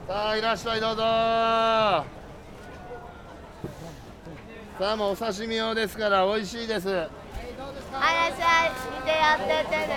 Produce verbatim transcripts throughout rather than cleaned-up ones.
さあいらっしゃいどうぞ。さあもうお刺身用ですから美味しいです。 はい、いらっしゃい、見てやってってね。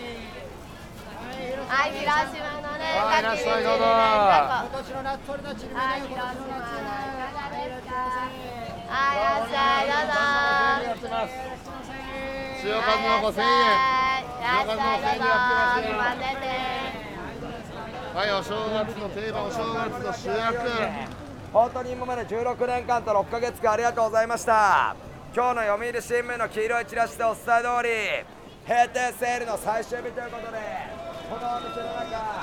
はい、広島のね、 はい、いらっしゃいどうぞ。 今年の夏取れたちりめん。はい、広島のいかがですか。はい、いらっしゃいどうぞ。 やってます。塩数の子せんえん。塩数の子せんえんでやってますよ。はい、お正月の定番、お正月の主役。 本当に今までじゅうろくねんかんとろっかげつかんありがとうございました。今日の読売新聞の黄色いチラシでお伝え通り、閉店セールの最終日ということで、このお店の中